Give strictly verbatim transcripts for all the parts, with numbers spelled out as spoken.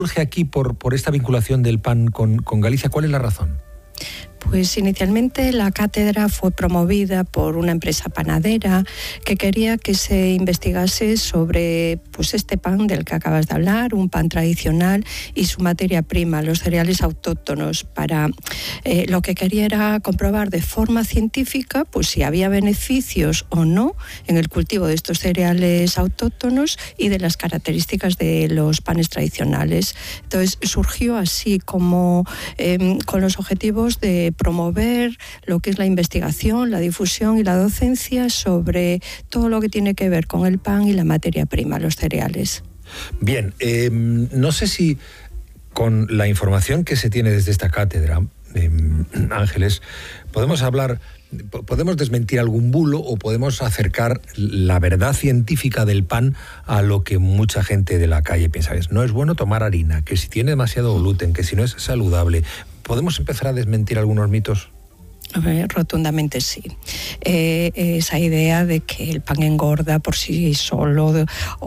surge aquí por, por esta vinculación del pan con, con Galicia? ¿Cuál es la razón? Pues inicialmente la cátedra fue promovida por una empresa panadera que quería que se investigase sobre pues, este pan del que acabas de hablar, un pan tradicional y su materia prima, los cereales autóctonos. Para eh, lo que quería era comprobar de forma científica pues, si había beneficios o no en el cultivo de estos cereales autóctonos y de las características de los panes tradicionales. Entonces surgió así como eh, con los objetivos de promover lo que es la investigación, la difusión y la docencia sobre todo lo que tiene que ver con el pan y la materia prima, los cereales. Bien, eh, no sé si con la información que se tiene desde esta cátedra, eh, Ángeles, podemos hablar, podemos desmentir algún bulo o podemos acercar la verdad científica del pan a lo que mucha gente de la calle piensa. No es bueno tomar harina, que si tiene demasiado gluten, que si no es saludable. ¿Podemos empezar a desmentir algunos mitos? A ver, rotundamente sí. Eh, esa idea de que el pan engorda por sí solo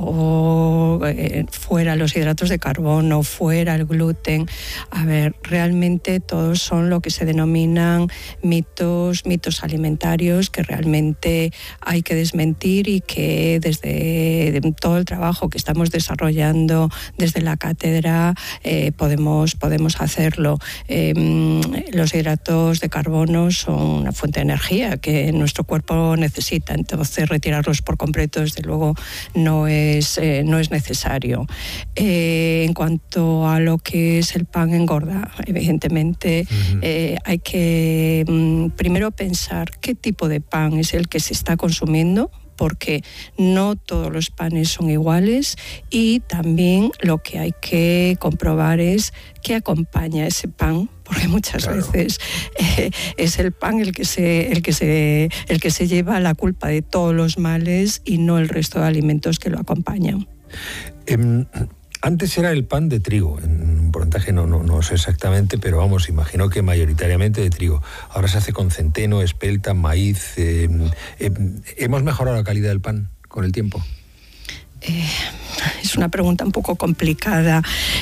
o eh, fuera los hidratos de carbono, fuera el gluten. A ver, realmente todos son lo que se denominan mitos, mitos alimentarios que realmente hay que desmentir y que desde todo el trabajo que estamos desarrollando desde la cátedra eh, podemos, podemos hacerlo. Eh, los hidratos de carbono son una fuente de energía que nuestro cuerpo necesita, entonces retirarlos por completo desde luego no es, eh, no es necesario. Eh, en cuanto a lo que es el pan engorda, evidentemente uh-huh. eh, hay que mm, primero pensar qué tipo de pan es el que se está consumiendo, porque no todos los panes son iguales, y también lo que hay que comprobar es qué acompaña ese pan, porque muchas claro. veces eh, es el pan el que se el que se el que se lleva la culpa de todos los males y no el resto de alimentos que lo acompañan. Eh, antes era el pan de trigo, en un porcentaje no, no, no sé exactamente, pero vamos, imagino que mayoritariamente de trigo. Ahora se hace con centeno, espelta, maíz. Eh, eh, ¿Hemos mejorado la calidad del pan con el tiempo? Eh, es una pregunta un poco complicada.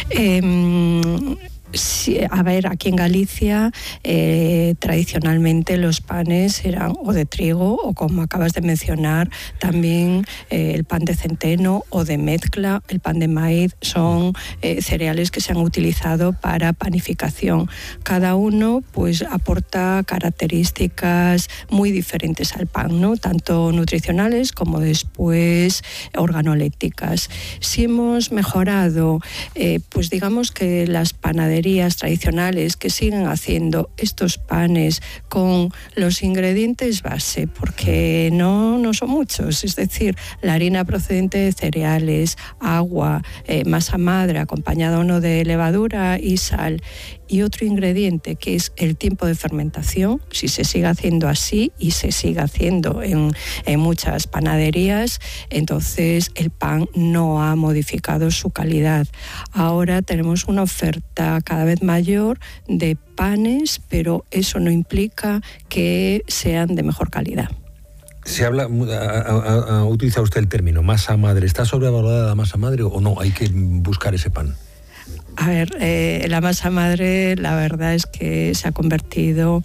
Eh, Sí, a ver, aquí en Galicia eh, tradicionalmente los panes eran o de trigo o, como acabas de mencionar, también eh, el pan de centeno o de mezcla, el pan de maíz, son eh, cereales que se han utilizado para panificación. Cada uno pues aporta características muy diferentes al pan, ¿no? Tanto nutricionales como después organolépticas. Si hemos mejorado, eh, pues digamos que las panaderías tradicionales que siguen haciendo estos panes con los ingredientes base, porque no, no son muchos, es decir, la harina procedente de cereales, agua, eh, masa madre acompañada o no de levadura y sal, y otro ingrediente que es el tiempo de fermentación. Si se sigue haciendo así, y se sigue haciendo en, en muchas panaderías, entonces el pan no ha modificado su calidad. Ahora tenemos una oferta cada vez mayor de panes, pero eso no implica que sean de mejor calidad. Se habla, ha, ha utilizado usted el término masa madre. ¿Está sobrevalorada la masa madre o no? Hay que buscar ese pan. A ver, eh, la masa madre, la verdad es que se ha convertido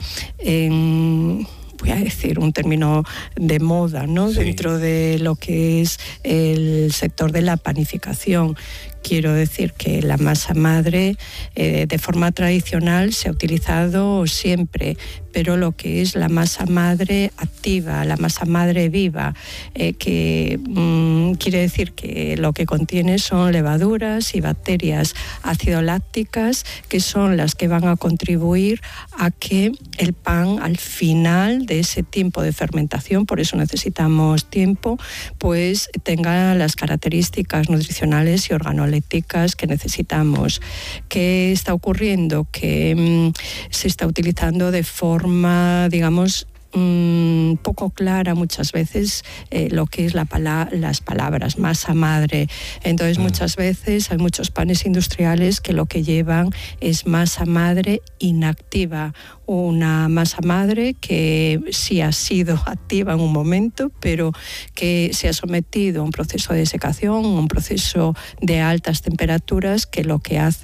en, voy a decir, un término de moda, ¿no? Sí. Dentro de lo que es el sector de la panificación. Quiero decir que la masa madre eh, de forma tradicional se ha utilizado siempre, pero lo que es la masa madre activa, la masa madre viva, eh, que mmm, quiere decir que lo que contiene son levaduras y bacterias ácido-lácticas, que son las que van a contribuir a que el pan al final de ese tiempo de fermentación, por eso necesitamos tiempo, pues tenga las características nutricionales y organolépticas que necesitamos. ¿Qué está ocurriendo? Que mmm, se está utilizando de forma, digamos, mmm, poco clara muchas veces eh, lo que es la pala- las palabras masa madre. Entonces mm. muchas veces hay muchos panes industriales que lo que llevan es masa madre inactiva, una masa madre que sí ha sido activa en un momento, pero que se ha sometido a un proceso de desecación, un proceso de altas temperaturas, que lo que hace